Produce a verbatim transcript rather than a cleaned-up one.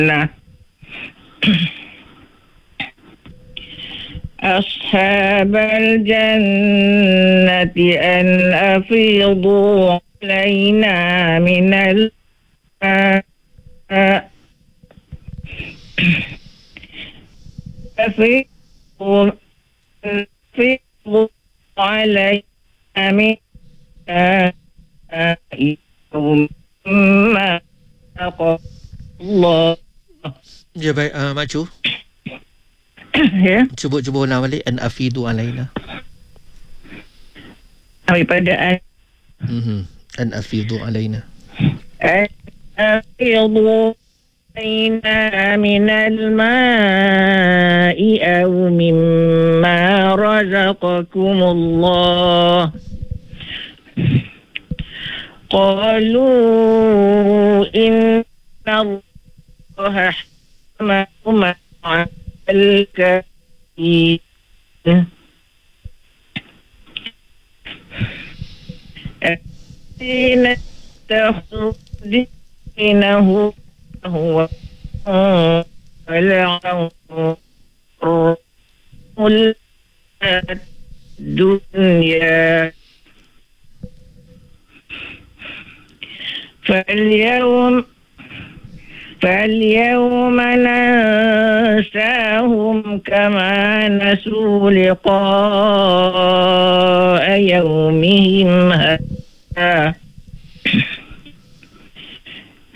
Nah, أصحاب الجنة أن أفيضوا علينا من الماء أفيضوا أفيضوا علينا من الماء مما خلق الله. Ya baik, uh, Mak Cu, Ya, cuba cuba ulang balik. An afidu alaina. daripada Mhm. An afidu alaina. أفيضوا علينا من الماء أو مما رزقكم الله. قالوا إن الله حرمهما على الكافرين. الذين اتخذوا دينه هو ولعنوا الدنيا فاليوم فاليوم ننساهم كما نسوا لقاء يومهم هذا